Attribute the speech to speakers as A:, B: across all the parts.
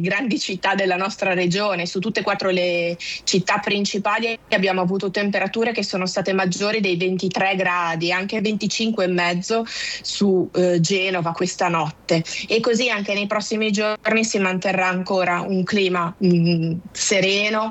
A: grandi città della nostra regione. Su tutte e 4 le città principali abbiamo avuto temperature che sono state maggiori dei 23 gradi, anche 25,5 su Genova questa notte, e così anche nei prossimi giorni si manterrà ancora un clima sereno,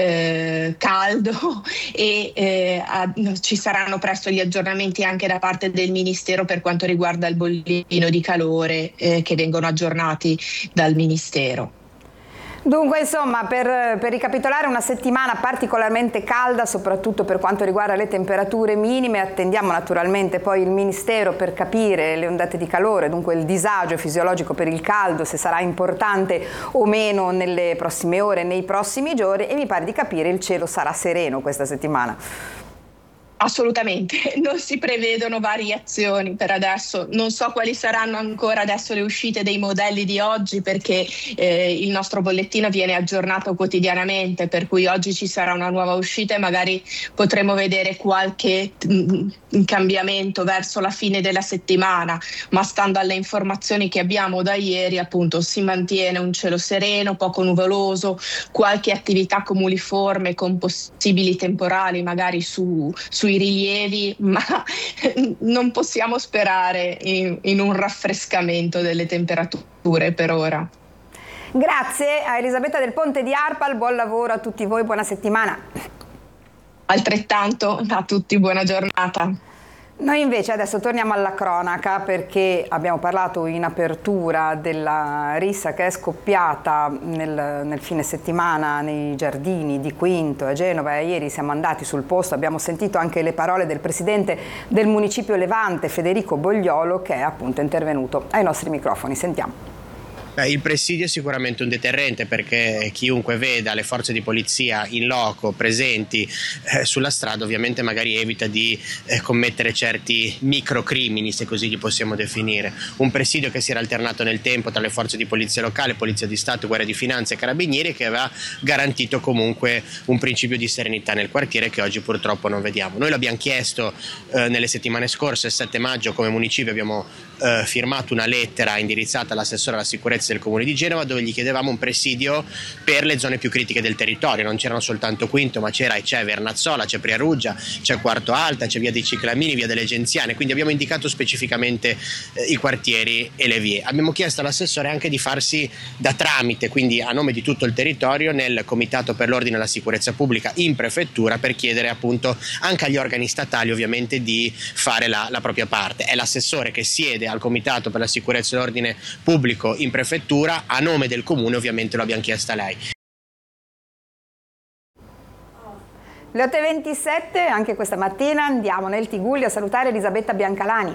A: caldo, e ci saranno presto gli aggiornamenti anche da parte del Ministero per quanto riguarda il bollino di calore che vengono aggiornati dal Ministero.
B: Dunque, insomma, per ricapitolare, una settimana particolarmente calda, soprattutto per quanto riguarda le temperature minime. Attendiamo naturalmente poi il Ministero per capire le ondate di calore, dunque il disagio fisiologico per il caldo, se sarà importante o meno nelle prossime ore, nei prossimi giorni, e mi pare di capire il cielo sarà sereno questa settimana.
A: Assolutamente, non si prevedono variazioni per adesso. Non so quali saranno ancora adesso le uscite dei modelli di oggi, perché il nostro bollettino viene aggiornato quotidianamente, per cui oggi ci sarà una nuova uscita e magari potremo vedere qualche cambiamento verso la fine della settimana, ma stando alle informazioni che abbiamo da ieri, appunto, si mantiene un cielo sereno, poco nuvoloso, qualche attività cumuliforme con possibili temporali magari sui rilievi, ma non possiamo sperare in un raffrescamento delle temperature per ora.
B: Grazie a Elisabetta Del Ponte di ARPAL, buon lavoro a tutti voi, buona settimana.
A: Altrettanto a tutti, buona giornata.
B: Noi invece adesso torniamo alla cronaca, perché abbiamo parlato in apertura della rissa che è scoppiata nel fine settimana nei giardini di Quinto a Genova, e ieri siamo andati sul posto, abbiamo sentito anche le parole del presidente del municipio Levante, Federico Bogliolo, che è appunto intervenuto ai nostri microfoni. Sentiamo.
C: Il presidio è sicuramente un deterrente, perché chiunque veda le forze di polizia in loco presenti sulla strada ovviamente magari evita di commettere certi microcrimini, se così li possiamo definire. Un presidio che si era alternato nel tempo tra le forze di polizia locale, polizia di Stato, guardia di finanza e carabinieri, che aveva garantito comunque un principio di serenità nel quartiere che oggi purtroppo non vediamo. Noi l'abbiamo chiesto nelle settimane scorse. Il 7 maggio come municipio abbiamo firmato una lettera indirizzata all'assessore alla sicurezza del Comune di Genova, dove gli chiedevamo un presidio per le zone più critiche del territorio. Non c'erano soltanto Quinto, ma c'è Vernazzola, c'è Priaruggia, c'è Quarto Alta, c'è via dei Ciclamini, via delle Genziane, quindi abbiamo indicato specificamente i quartieri e le vie. Abbiamo chiesto all'assessore anche di farsi da tramite, quindi a nome di tutto il territorio, nel Comitato per l'Ordine e la Sicurezza Pubblica in prefettura, per chiedere appunto anche agli organi statali ovviamente di fare la propria parte. È l'assessore che siede al Comitato per la Sicurezza e l'Ordine Pubblico in prefettura, a nome del comune ovviamente lo abbiamo chiesto a lei.
B: Le 8:27, anche questa mattina andiamo nel Tigullio a salutare Elisabetta Biancalani.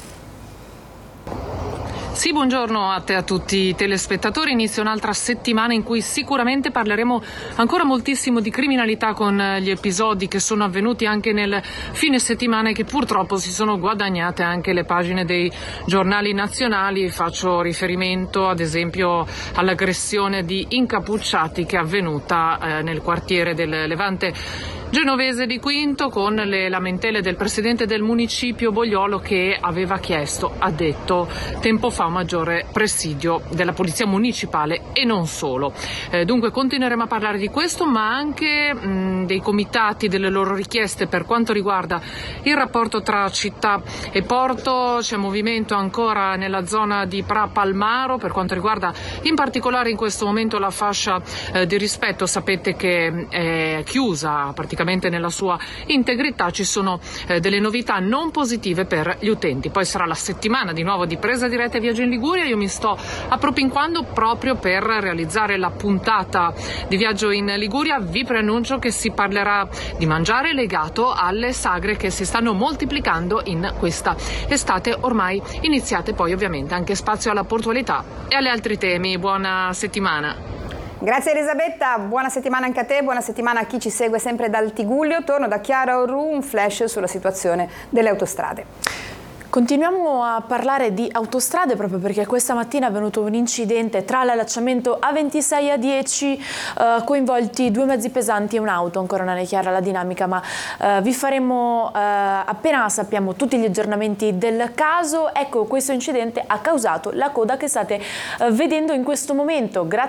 D: Sì, buongiorno a te e a tutti i telespettatori. Inizia un'altra settimana in cui sicuramente parleremo ancora moltissimo di criminalità, con gli episodi che sono avvenuti anche nel fine settimana e che purtroppo si sono guadagnate anche le pagine dei giornali nazionali. Faccio riferimento ad esempio all'aggressione di incappucciati che è avvenuta nel quartiere del Levante genovese di Quinto, con le lamentele del presidente del municipio Bogliolo, che aveva chiesto, ha detto tempo fa, un maggiore presidio della polizia municipale e non solo. Dunque continueremo a parlare di questo, ma anche dei comitati, delle loro richieste per quanto riguarda il rapporto tra città e porto. C'è movimento ancora nella zona di Pra-Palmaro per quanto riguarda in particolare in questo momento la fascia di rispetto. Sapete che è chiusa praticamente nella sua integrità. Ci sono delle novità non positive per gli utenti. Poi sarà la settimana di nuovo di presa diretta e Viaggio in Liguria. Io mi sto appropinquando proprio per realizzare la puntata di Viaggio in Liguria. Vi preannuncio che si parlerà di mangiare legato alle sagre che si stanno moltiplicando in questa estate ormai iniziate. Poi ovviamente anche spazio alla portualità e agli altri temi. Buona settimana.
B: Grazie Elisabetta, buona settimana anche a te, buona settimana a chi ci segue sempre dal Tigullio. Torno da Chiara Orru, un flash sulla situazione delle autostrade.
E: Continuiamo a parlare di autostrade proprio perché questa mattina è avvenuto un incidente tra l'allacciamento A26 e A10, coinvolti 2 mezzi pesanti e un'auto. Ancora non è chiara la dinamica, ma vi faremo appena sappiamo tutti gli aggiornamenti del caso. Ecco, questo incidente ha causato la coda che state vedendo in questo momento. Grazie